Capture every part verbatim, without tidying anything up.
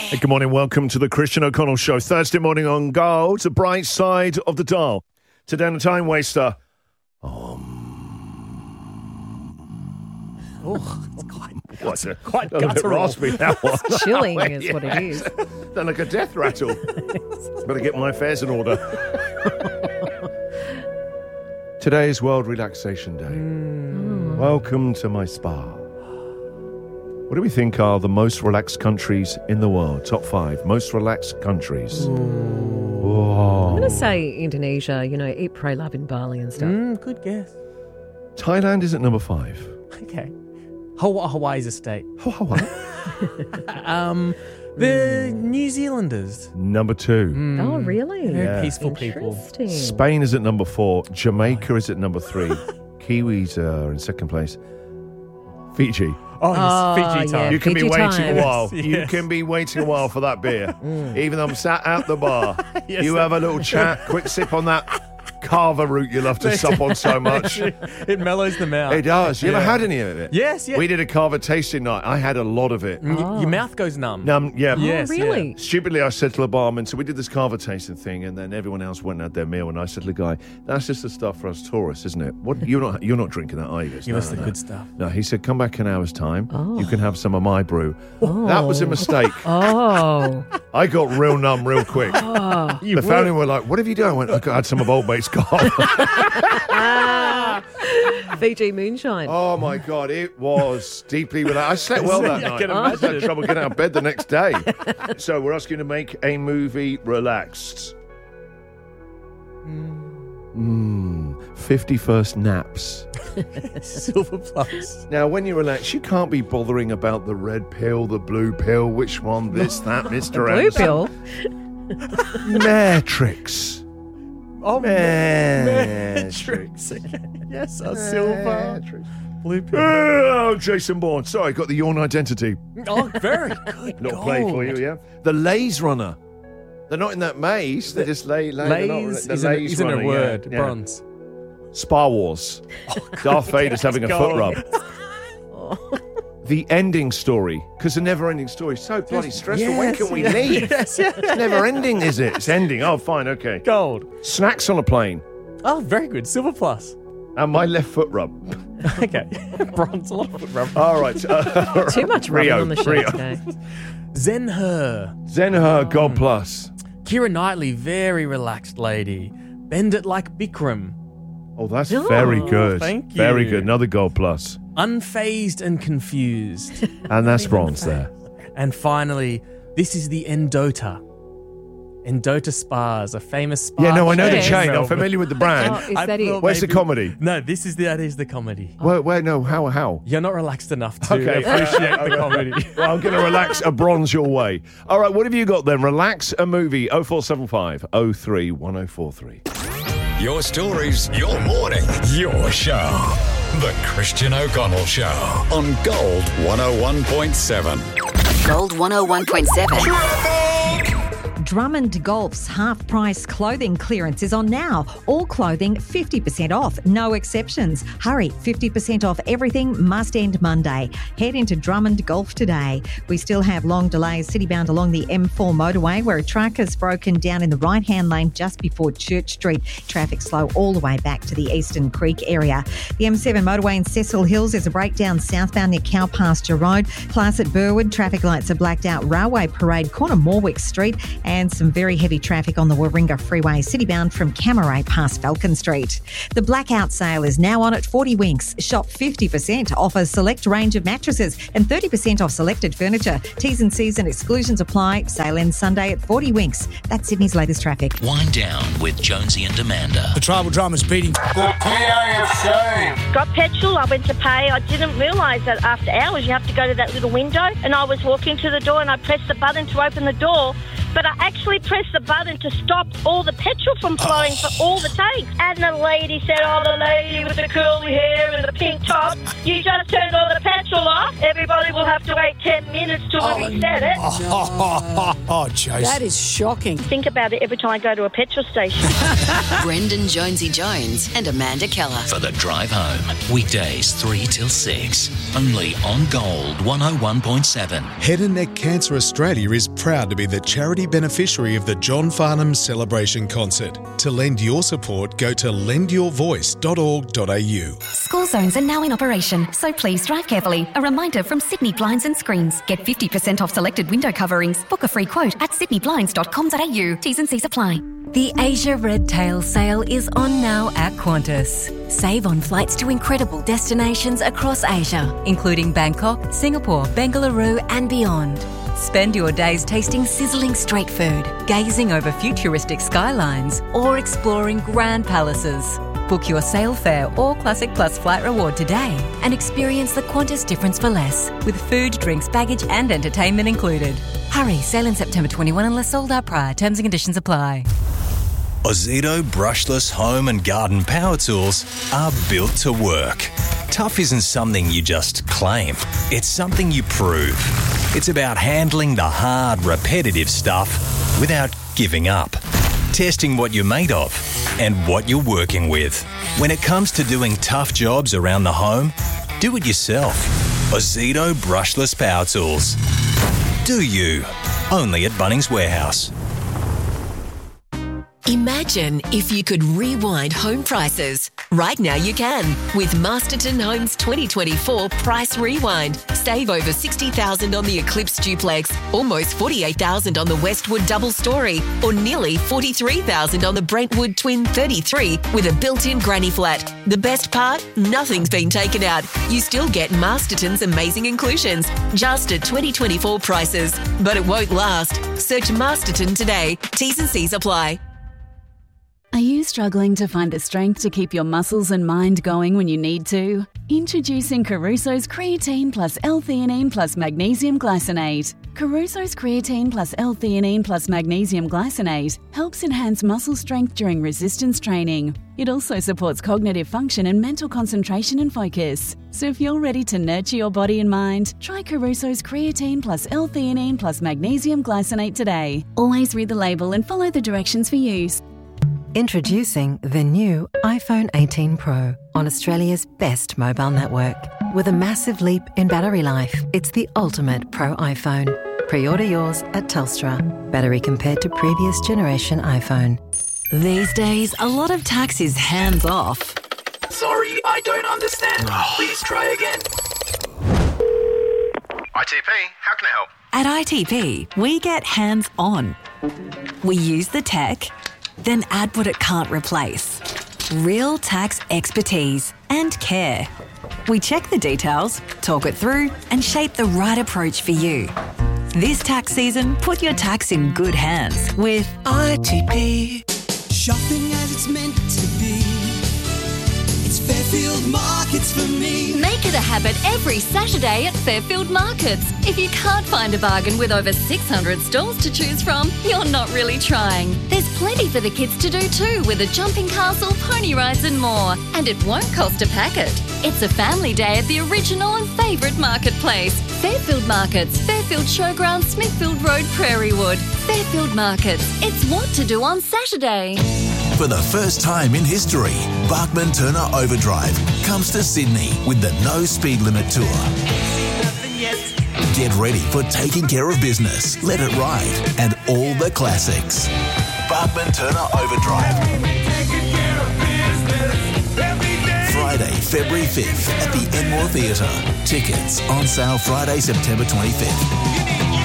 Hey, good morning. Welcome to the Christian O'Connell Show. Thursday morning on Gold, the bright side of the dial. Today on the Time Waster. Um, oh, it's quite, what's it? quite A bit guttural. raspy, that was. Chilling is what it is. Sound like a death rattle. Better get my affairs in order. Today is World Relaxation Day. Mm. Welcome to my spa. What do we think are the most relaxed countries in the world? Top five most relaxed countries. Whoa. I'm going to say Indonesia, you know, eat, pray, love in Bali and stuff. Mm, good guess. Thailand is at number five. Okay. Hawaii, Hawaii's a state. Oh, Hawaii. Um, the New Zealanders. Number two. Mm, Oh, really? Very Yeah. peaceful people. Interesting. Spain is at number four. Jamaica is at number three. Kiwis are in second place. Fiji. Oh, yes, Oh, Fiji time. yeah. You can be Fiji waiting time. a while. Yes, You yes. can be waiting a while for that beer. Even though I'm sat out the bar. Yes, you sir. have a little chat, quick sip on that carver root you love to sup on so much. It mellows them out. It does. You ever Yeah. had any of it? Yes, yes. We did a carver tasting night. I had a lot of it. Y- Oh. Your mouth goes numb. Um, yeah. Yes, Oh, really? Stupidly, I said to the barman, so we did this carver tasting thing, and then everyone else went and had their meal, and I said to the guy, "That's just the stuff for us tourists, isn't it? What you're not you're not drinking that, are you?" He goes, Give "No, us no, the no." good stuff. No, he said, "Come back in an hour's time. Oh. You can have some of my brew." That was a mistake. Oh. I got real numb real quick. Oh. You The would. family were like, "What have you done?" I went, "I had some of Old Mate's carver." Fiji moonshine. Oh my God, it was deeply relaxed. I slept well that I night. can I just had imagine. trouble getting out of bed the next day. So we're asking you to make a movie relaxed. Mm, fifty-first naps. Silver plus. Now, when you relax, you can't be bothering about the red pill, the blue pill, which one, this, that, Mister Blue Anderson. pill. Matrix. Oh, Matrix. Matrix. Yes, a silver. Matrix. Blue pill. Oh, Jason Bourne. Sorry, got the Yawn Identity. Oh, very good. Little play for you, yeah? The Lays Runner. They're not in that maze. They just lay, lay. they're not- Lays the isn't, Lays isn't Runner, a yeah, word. yeah. Bronze. Spa Wars. Darth Vader's having a foot Gold. rub. The ending story, because the never-ending story is so bloody stressful. when Yes, can we yes, leave? yes, yes. It's never-ending, is it? It's ending. Oh, fine, okay. Gold. Snacks on a plane. Oh, very good. Silver plus. And my left foot rub. Okay. Bronze. A lot of rubber. All right. uh, Too much rubbing Rio, on the show Rio. today. Zen-Her. Zenher, God Plus. Keira Knightley, very relaxed lady. Bend it like Bikram. Oh, that's Oh, very good. thank Very you. good. Another Gold Plus. Unfazed and confused. And that's bronze there. And finally, this is the Endota. Endota Spas, a famous spa. Yeah, no, I know the Yes. chain. I'm Melbourne. familiar with the brand. Oh, is I that it? thought Where's the maybe- comedy? No, this is the, that is the comedy. Where, where, no, how, how? You're not relaxed enough to Okay. appreciate the comedy. Well, I'm going to relax a bronze your way. All right, what have you got then? Relax a movie. oh four seven five oh three one oh four three. Your stories, your morning, your show. The Christian O'Connell Show on Gold one oh one point seven. Gold one oh one point seven. Drummond Golf's half-price clothing clearance is on now. All clothing fifty percent off, no exceptions. Hurry, fifty percent off everything must end Monday. Head into Drummond Golf today. We still have long delays city-bound along the M four motorway where a truck has broken down in the right-hand lane just before Church Street. Traffic slow all the way back to the Eastern Creek area. The M seven motorway in Cecil Hills, there's a breakdown southbound near Cow Pasture Road. Plus at Burwood, traffic lights are blacked out. Railway Parade, corner Morwick Street, and some very heavy traffic on the Warringah Freeway, city-bound from Camaray past Falcon Street. The blackout sale is now on at forty Winks. Shop fifty percent off a select range of mattresses and thirty percent off selected furniture. T's and C's and exclusions apply. Sale ends Sunday at forty Winks. That's Sydney's latest traffic. Wind down with Jonesy and Amanda. The tribal drama's beating. Got petrol, I went to pay. I didn't realise that after hours you have to go to that little window, and I was walking to the door and I pressed the button to open the door, but I actually pressed the button to stop all the petrol from flowing for all the tanks. And the lady said, oh, the lady with the curly hair and the pink top, you just turned all the petrol off. Everybody will have to wait ten minutes to oh, reset it. Oh, oh, oh, Josie. That is shocking. Think about it every time I go to a petrol station. Brendan Jonesy Jones and Amanda Keller. For the drive home, weekdays three till six, only on Gold one oh one point seven. Head and Neck Cancer Australia is proud to be the charity beneficiary of the John Farnham Celebration Concert. To lend your support, go to lend your voice dot org dot a u. School zones are now in operation, so please drive carefully. A reminder from Sydney Blinds and Screens. Get fifty percent off selected window coverings. Book a free quote at sydney blinds dot com dot a u. T's and C's apply. The Asia Red Tail sale is on now at Qantas. Save on flights to incredible destinations across Asia, including Bangkok, Singapore, Bengaluru and beyond. Spend your days tasting sizzling street food, gazing over futuristic skylines, or exploring grand palaces. Book your sail fare or Classic Plus flight reward today and experience the Qantas difference for less, with food, drinks, baggage and entertainment included. Hurry, sail in September twenty-first unless sold out prior. Terms and conditions apply. Ozito brushless home and garden power tools are built to work. Tough isn't something you just claim. It's something you prove. It's about handling the hard, repetitive stuff without giving up. Testing what you're made of and what you're working with. When it comes to doing tough jobs around the home, do it yourself. Ozito brushless power tools. Do you? Only at Bunnings Warehouse. Imagine if you could rewind home prices. Right now you can with Masterton Homes twenty twenty-four Price Rewind. Save over sixty thousand dollars on the Eclipse Duplex, almost forty-eight thousand dollars on the Westwood Double Story, or nearly forty-three thousand dollars on the Brentwood Twin thirty-three with a built-in granny flat. The best part? Nothing's been taken out. You still get Masterton's amazing inclusions, just at twenty twenty-four prices. But it won't last. Search Masterton today. T's and C's apply. Are you struggling to find the strength to keep your muscles and mind going when you need to? Introducing Caruso's Creatine Plus L-Theanine Plus Magnesium Glycinate. Caruso's Creatine Plus L-Theanine Plus Magnesium Glycinate helps enhance muscle strength during resistance training. It also supports cognitive function and mental concentration and focus. So if you're ready to nurture your body and mind, try Caruso's Creatine Plus L-Theanine Plus Magnesium Glycinate today. Always read the label and follow the directions for use. Introducing the new iPhone eighteen Pro on Australia's best mobile network. With a massive leap in battery life, it's the ultimate Pro iPhone. Pre-order yours at Telstra. Battery compared to previous generation iPhone. These days, a lot of tax is hands off. Sorry, I don't understand. Please try again. I T P, how can I help? At I T P, we get hands on. We use the tech, then add what it can't replace. Real tax expertise and care. We check the details, talk it through, and shape the right approach for you. This tax season, put your tax in good hands with I T P. Shopping as it's meant to be. It's Fairfield Markets for me. Make it a habit every Saturday at Fairfield Markets. If you can't find a bargain with over six hundred stalls to choose from, you're not really trying. There's plenty for the kids to do too, with a jumping castle, pony rides and more. And it won't cost a packet. It's a family day at the original and favourite marketplace. Fairfield Markets, Fairfield Showground, Smithfield Road, Prairie Wood. Fairfield Markets. It's what to do on Saturday. For the first time in history, Bachman Turner Overdrive comes to Sydney with the No Speed Limit Tour. Get ready for taking care of business, let it ride, and all the classics. Bachman Turner Overdrive. Friday, February fifth at the Enmore Theatre. Tickets on sale Friday, September twenty-fifth.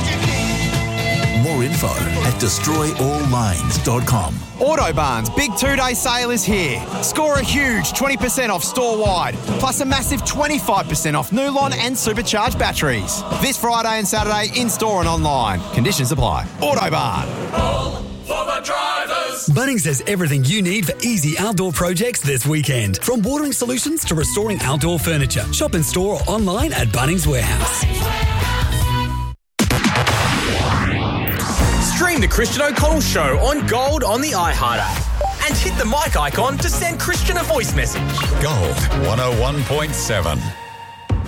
More info at destroy all lines dot com. Autobarn's big two-day sale is here. Score a huge twenty percent off store-wide, plus a massive twenty-five percent off Nulon and supercharged batteries. This Friday and Saturday in-store and online. Conditions apply. Autobarn. All for the drivers. Bunnings has everything you need for easy outdoor projects this weekend. From watering solutions to restoring outdoor furniture. Shop in store or online at Bunnings Warehouse. Stream stream the Christian O'Connell Show on Gold on the iHeart app. And hit the mic icon to send Christian a voice message. Gold one oh one point seven.